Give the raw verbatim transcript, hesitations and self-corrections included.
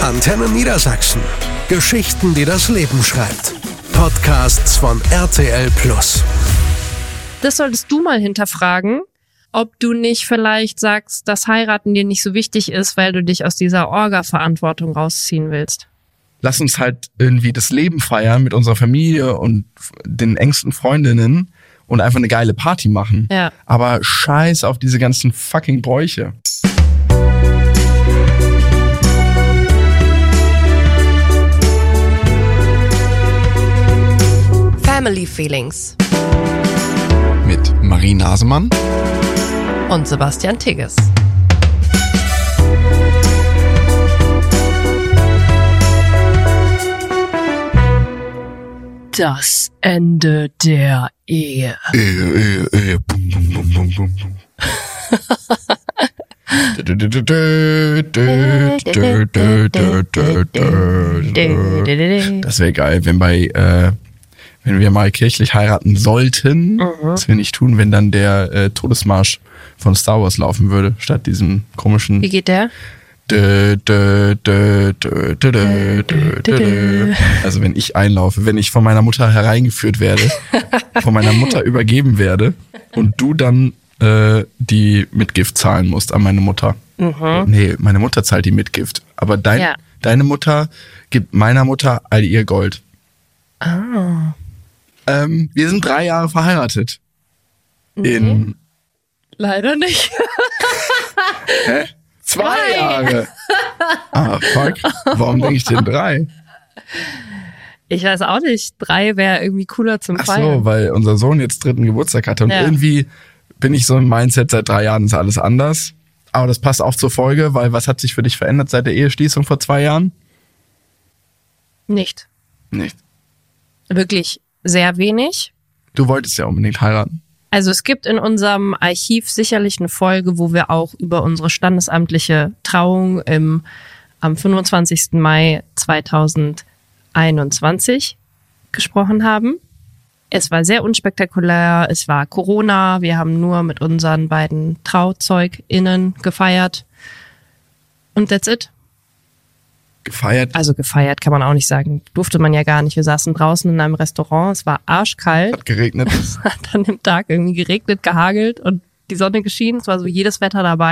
Antenne Niedersachsen. Geschichten, die das Leben schreibt. Podcasts von R T L Plus. Das solltest du mal hinterfragen, ob du nicht vielleicht sagst, dass Heiraten dir nicht so wichtig ist, weil du dich aus dieser Orga-Verantwortung rausziehen willst. Lass uns halt irgendwie das Leben feiern mit unserer Familie und den engsten Freundinnen und einfach eine geile Party machen. Ja. Aber scheiß auf diese ganzen fucking Bräuche. Family Feelings Mit Marie Nasemann und Sebastian Tigges. Das Ende der Ehe. Ehe, Ehe, Ehe. Bum, bum, bum, bum, bum. Das wäre geil, wenn bei äh, wenn wir mal kirchlich heiraten sollten, mhm. was wir nicht tun, wenn dann der äh, Todesmarsch von Star Wars laufen würde, statt diesem komischen... Wie geht der? Dö, dö, dö, dö, dö, dö, dö, dö. Also wenn ich einlaufe, wenn ich von meiner Mutter hereingeführt werde, von meiner Mutter übergeben werde und du dann äh, die Mitgift zahlen musst an meine Mutter. Mhm. Nee, meine Mutter zahlt die Mitgift. Aber dein, ja. deine Mutter gibt meiner Mutter all ihr Gold. Ah. Ähm, wir sind drei Jahre verheiratet. Nee. In Leider nicht. Hä? Zwei drei. Jahre. Ah, fuck. Warum denke ich denn drei? Ich weiß auch nicht. Drei wäre irgendwie cooler zum Ach Feiern. so, weil unser Sohn jetzt dritten Geburtstag hatte. Und Ja. irgendwie bin ich so im Mindset, seit drei Jahren ist alles anders. Aber das passt auch zur Folge, weil was hat sich für dich verändert seit der Eheschließung vor zwei Jahren? Nicht. Nicht. Wirklich sehr wenig. Du wolltest ja unbedingt heiraten. Also es gibt in unserem Archiv sicherlich eine Folge, wo wir auch über unsere standesamtliche Trauung im, am fünfundzwanzigsten Mai zweitausendeinundzwanzig gesprochen haben. Es war sehr unspektakulär, es war Corona, wir haben nur mit unseren beiden TrauzeugInnen gefeiert und that's it. Gefeiert. Also gefeiert kann man auch nicht sagen, durfte man ja gar nicht. Wir saßen draußen in einem Restaurant, es war arschkalt. Hat geregnet. Es hat an dem Tag irgendwie geregnet, gehagelt und die Sonne geschienen. Es war so jedes Wetter dabei.